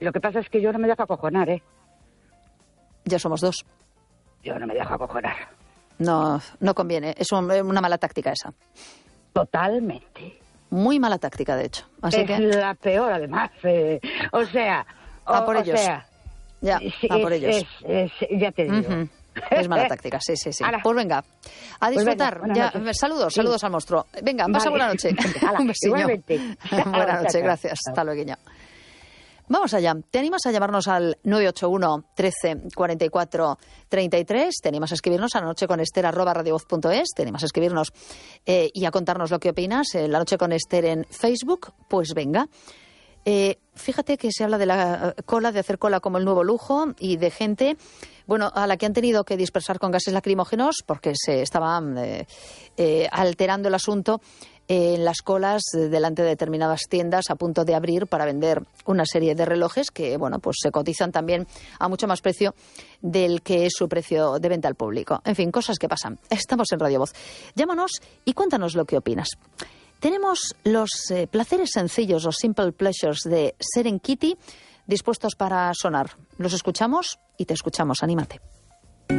Lo que pasa es que yo no me dejo acojonar, ¿eh? Ya somos dos. Yo no me dejo acojonar. No conviene. Es una mala táctica esa. Totalmente. Muy mala táctica, de hecho. Así es la peor, además. O sea... A por ellos. Ya, a por ellos. Ya te digo. Uh-huh. Es mala táctica, sí. Pues venga, a disfrutar. Pues venga, saludos al monstruo. Venga, pasa buena noche. Un besillo. Buena noche, gracias. Hasta luego. Vamos allá. ¿Te animas a llamarnos al 981 13 44 33? ¿Te animas a escribirnos a lanocheconester@radiovoz.es? ¿Te animas a escribirnos y a contarnos lo que opinas? La Noche con Ester en Facebook. Pues venga. Fíjate que se habla de la cola, de hacer cola como el nuevo lujo y de gente, bueno, a la que han tenido que dispersar con gases lacrimógenos porque se estaba alterando el asunto en las colas delante de determinadas tiendas a punto de abrir para vender una serie de relojes que, bueno, pues se cotizan también a mucho más precio del que es su precio de venta al público. En fin, cosas que pasan. Estamos en Radio Voz. Llámanos y cuéntanos lo que opinas. Tenemos los placeres sencillos, los simple pleasures de Serengeti dispuestos para sonar. Los escuchamos y te escuchamos. Anímate.